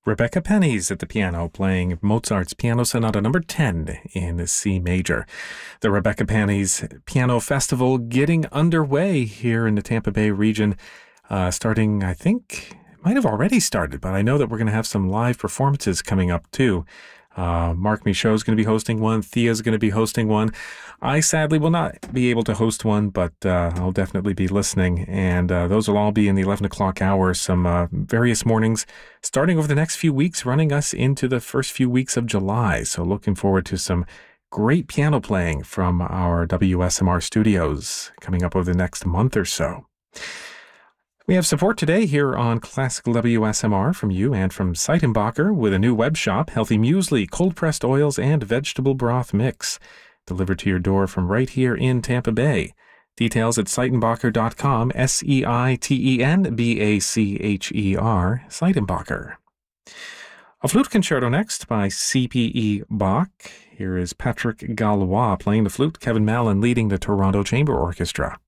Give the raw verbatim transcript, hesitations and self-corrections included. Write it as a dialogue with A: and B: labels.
A: Rebecca Penny's at the piano playing Mozart's Piano Sonata number ten in C major. The Rebecca Penny's Piano Festival getting underway here in the Tampa Bay region, uh, starting, I think, it might have already started, but I know that we're going to have some live performances coming up too. Uh, Mark Michaud is going to be hosting one. Thea's going to be hosting one. I sadly will not be able to host one, but uh, I'll definitely be listening. And uh, those will all be in the eleven o'clock hour, some uh, various mornings, starting over the next few weeks, running us into the first few weeks of July. So looking forward to some great piano playing from our W S M R studios coming up over the next month or so. We have support today here on Classical W S M R from you and from Seitenbacher with a new web shop, healthy muesli, cold-pressed oils, and vegetable broth mix, delivered to your door from right here in Tampa Bay. Details at seitenbacher dot com, S E I T E N B A C H E R, Seitenbacher. A flute concerto next by C P E Bach. Here is Patrick Gallois playing the flute, Kevin Mallon leading the Toronto Chamber Orchestra.